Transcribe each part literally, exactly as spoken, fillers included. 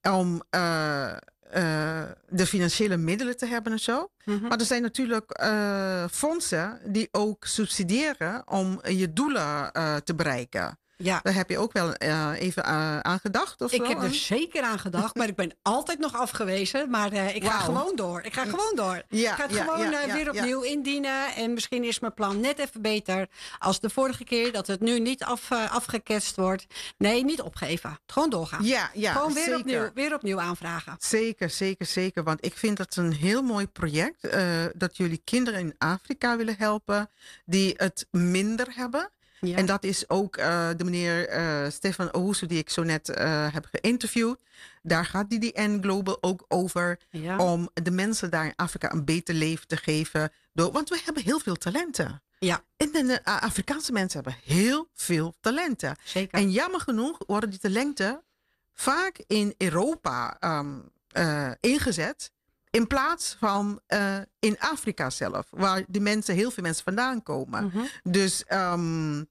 om uh, uh, de financiële middelen te hebben en zo. Mm-hmm. Maar er zijn natuurlijk uh, fondsen die ook subsidiëren om je doelen uh, te bereiken. Ja. Daar heb je ook wel uh, even uh, aan gedacht? Of ik zo? heb er zeker aan gedacht, maar ik ben altijd nog afgewezen. Maar uh, ik wow. ga gewoon door. Ik ga gewoon door. Ja, ik ga het ja, gewoon ja, uh, weer ja, opnieuw ja. indienen. En misschien is mijn plan net even beter als de vorige keer. Dat het nu niet af, uh, afgeketst wordt. Nee, niet opgeven. Gewoon doorgaan. Ja, ja, gewoon weer zeker. opnieuw, weer opnieuw aanvragen. Zeker, zeker, zeker. Want ik vind dat een heel mooi project. Uh, dat jullie kinderen in Afrika willen helpen. Die het minder hebben. Ja. En dat is ook uh, de meneer uh, Stefan Owusu, die ik zo net uh, heb geïnterviewd. Daar gaat D D N Global ook over. Ja. Om de mensen daar in Afrika een beter leven te geven. Door, want we hebben heel veel talenten. Ja. En de uh, Afrikaanse mensen hebben heel veel talenten. Zeker. En jammer genoeg worden die talenten vaak in Europa um, uh, ingezet. In plaats van uh, in Afrika zelf. Waar die mensen, heel veel mensen vandaan komen. Mm-hmm. Dus um,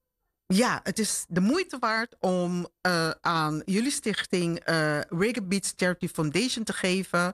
ja, het is de moeite waard om uh, aan jullie stichting uh, Reggae Beats Charity Foundation te geven.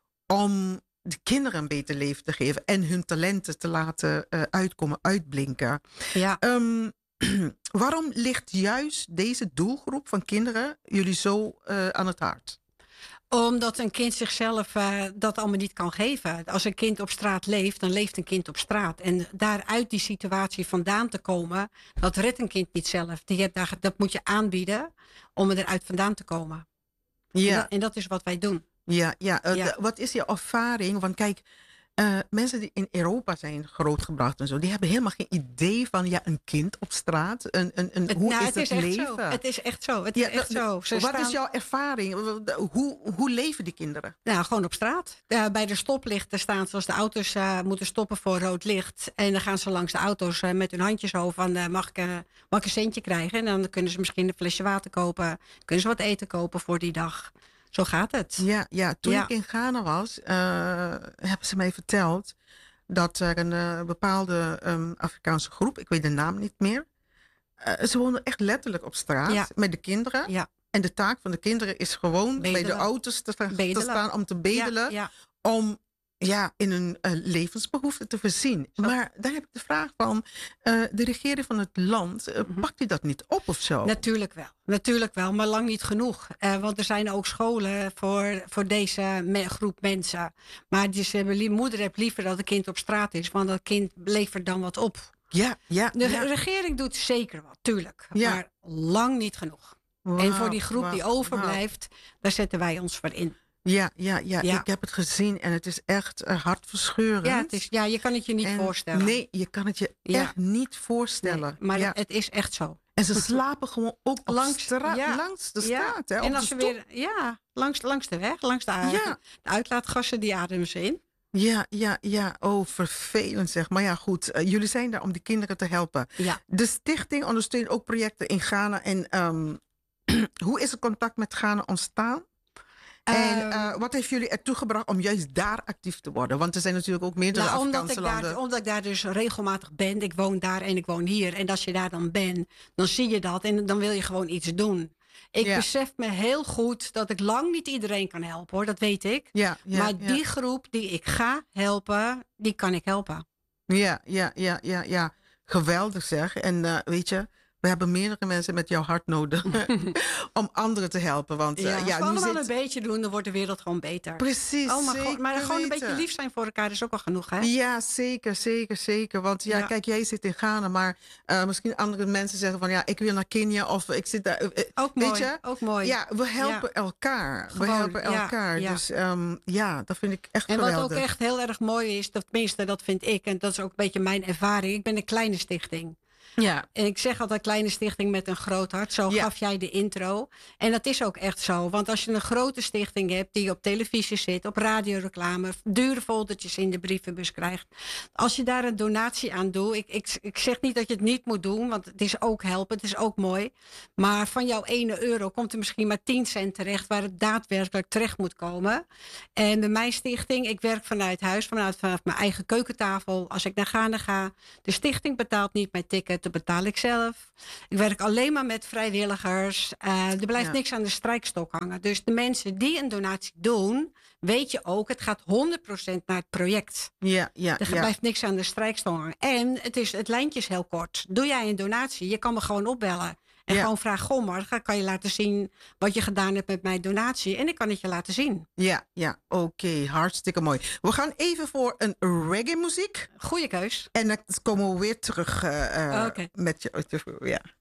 Om de kinderen een beter leven te geven. En hun talenten te laten uh, uitkomen, uitblinken. Ja. Um, waarom ligt juist deze doelgroep van kinderen jullie zo uh, aan het hart? Omdat een kind zichzelf uh, dat allemaal niet kan geven. Als een kind op straat leeft, dan leeft een kind op straat. En daaruit die situatie vandaan te komen, dat redt een kind niet zelf. Die hebt daar, dat moet je aanbieden om eruit vandaan te komen. Ja. En, dat, en dat is wat wij doen. Ja, ja. Uh, ja. De, wat is je ervaring? Want kijk, uh, mensen die in Europa zijn grootgebracht en zo, die hebben helemaal geen idee van ja, een kind op straat. Een, een, een, het, hoe nou, is het, het, is echt leven? Zo. Het is echt zo. Het ja, is echt de, zo. Ze wat staan... is jouw ervaring? Hoe, hoe leven die kinderen? Nou, gewoon op straat. Uh, bij de stoplichten staan ze als de auto's uh, moeten stoppen voor rood licht. En dan gaan ze langs de auto's uh, met hun handjes over van uh, mag, ik, uh, mag ik een centje krijgen? En dan kunnen ze misschien een flesje water kopen. Kunnen ze wat eten kopen voor die dag. Zo gaat het. Ja, ja. Toen ja. ik in Ghana was, uh, hebben ze mij verteld dat er een uh, bepaalde um, Afrikaanse groep, ik weet de naam niet meer, uh, ze woonden echt letterlijk op straat ja. met de kinderen. Ja. En de taak van de kinderen is gewoon bedelen. Bij de auto's te, te staan om te bedelen. Ja, ja. Om ja, in hun uh, levensbehoeften te voorzien. Zo. Maar daar heb ik de vraag van, uh, de regering van het land, uh, mm-hmm. pakt die dat niet op of zo? Natuurlijk wel, natuurlijk wel, maar lang niet genoeg. Uh, want er zijn ook scholen voor, voor deze me- groep mensen. Maar dus, uh, moeder heeft liever dat het kind op straat is, want dat kind levert dan wat op. Ja, ja. De ja. regering doet zeker wat, tuurlijk. Ja. Maar lang niet genoeg. Wow, en voor die groep wow, die overblijft, wow. daar zetten wij ons voor in. Ja, ja, ja, ja, ik heb het gezien en het is echt uh, hartverscheurend. Ja, het is, ja, je kan het je niet en voorstellen. Nee, je kan het je ja. echt niet voorstellen. Nee, maar ja. het is echt zo. En ze slapen gewoon ook langs, stra- ja. langs de straat. Ja. Hè, en als ze weer, ja, langs, langs de weg, langs de, ja. de uitlaatgassen, die ademen ze in. Ja, ja, ja. Oh, vervelend zeg. Maar ja, goed. Uh, jullie zijn daar om die kinderen te helpen. Ja. De stichting ondersteunt ook projecten in Ghana. En um, hoe is het contact met Ghana ontstaan? En uh, wat heeft jullie ertoe gebracht om juist daar actief te worden? Want er zijn natuurlijk ook meerdere nou, Afrikaanse omdat ik landen. Daar, omdat ik daar dus regelmatig ben. Ik woon daar en ik woon hier. En als je daar dan bent, dan zie je dat. En dan wil je gewoon iets doen. Ik ja. besef me heel goed dat ik lang niet iedereen kan helpen, hoor. Dat weet ik. Ja, ja, maar ja. die groep die ik ga helpen, die kan ik helpen. Ja, ja, ja, ja, ja. Geweldig zeg. En uh, weet je, we hebben meerdere mensen met jouw hart nodig om anderen te helpen. Want uh, ja, ja, als we nu allemaal zit... een beetje doen, dan wordt de wereld gewoon beter. Precies, oh, maar, zeker maar gewoon een weten. beetje lief zijn voor elkaar is ook al genoeg, hè? Ja, zeker, zeker, zeker. Want ja, ja. kijk, jij zit in Ghana, maar uh, misschien andere mensen zeggen van ja, ik wil naar Kenia of ik zit daar. Uh, ook weet mooi, je? ook mooi. Ja, we helpen ja. elkaar. Gewoon, we helpen ja, elkaar. Ja. Dus um, ja, dat vind ik echt en geweldig. En wat ook echt heel erg mooi is, dat, tenminste dat vind ik, en dat is ook een beetje mijn ervaring. Ik ben een kleine stichting. Ja. En ik zeg altijd kleine stichting met een groot hart. Zo ja. gaf jij de intro. En dat is ook echt zo. Want als je een grote stichting hebt die op televisie zit, op radioreclame, dure foldertjes in de brievenbus krijgt. Als je daar een donatie aan doet. Ik, ik, ik zeg niet dat je het niet moet doen, want het is ook helpen. Het is ook mooi. Maar van jouw ene euro komt er misschien maar tien cent terecht waar het daadwerkelijk terecht moet komen. En bij mijn stichting, ik werk vanuit huis, vanuit, vanuit mijn eigen keukentafel. Als ik naar Ghana ga, de stichting betaalt niet mijn ticket. budgetten betaal ik zelf. Ik werk alleen maar met vrijwilligers. Uh, er blijft ja. niks aan de strijkstok hangen. Dus de mensen die een donatie doen, weet je ook, het gaat honderd procent naar het project. Ja, ja, er ja. blijft niks aan de strijkstok hangen. En het, is, het lijntje is heel kort. Doe jij een donatie, je kan me gewoon opbellen. En ja. gewoon vragen, goh, maar dan kan je laten zien wat je gedaan hebt met mijn donatie. En ik kan het je laten zien. Ja, ja, oké. Okay. Hartstikke mooi. We gaan even voor een reggae muziek. Goeie keus. En dan komen we weer terug uh, uh, okay. met je. Ja.